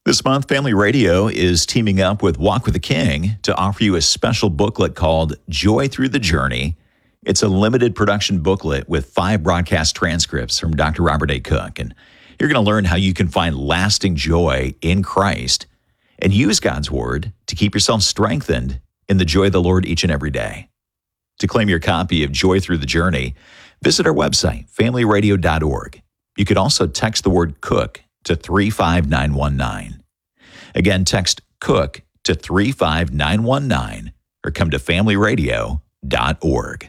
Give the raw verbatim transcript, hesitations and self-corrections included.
This month, Family Radio is teaming up with Walk with the King to offer you a special booklet called Joy Through the Journey. It's a limited production booklet with five broadcast transcripts from Doctor Robert A. Cook. And you're going to learn how you can find lasting joy in Christ and use God's Word to keep yourself strengthened in the joy of the Lord each and every day. To claim your copy of Joy Through the Journey, visit our website, family radio dot org. You could also text the word Cook to three five nine one nine. Again, text Cook to three five nine one nine or come to family radio dot org.